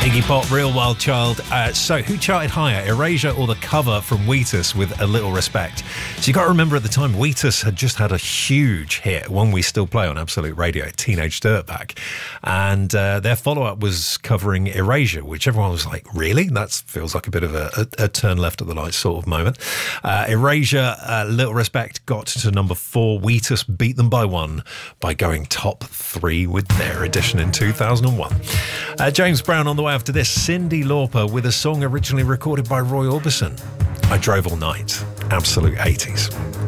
Iggy Pop, Real Wild Child. So who charted higher, Erasure or the cover from Wheatus with A Little Respect? So you got to remember at the time, Wheatus had just had a huge hit, one we still play on Absolute Radio, Teenage Dirtbag. And their follow-up was covering Erasure, which everyone was like, really? That feels like a bit of a turn left at the light sort of moment. Erasure, Little Respect got to number 4. Wheatus beat them by 1 by going top 3 with their edition in 2001. James Brown on the way after this. Cyndi Lauper with a song originally recorded by Roy Orbison. I Drove All Night. Absolute 80s.